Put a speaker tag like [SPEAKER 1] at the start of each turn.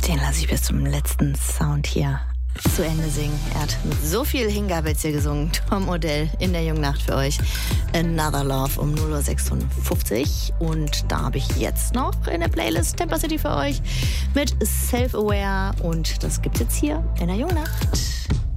[SPEAKER 1] Den lasse ich bis zum letzten Sound hier zu Ende singen. Er hat mit so viel Hingabe jetzt hier gesungen. Tom Odell in der Jungnacht für euch. Another Love um 0:56 Uhr. Und da habe ich jetzt noch in der Playlist Temper City für euch mit Self-Aware. Und das gibt's jetzt hier in der Jungnacht.